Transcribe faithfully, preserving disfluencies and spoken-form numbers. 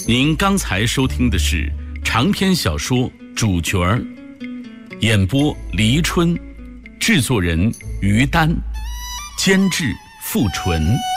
您刚才收听的是长篇小说《主角儿》，演播黎春，制作人于丹，监制付纯。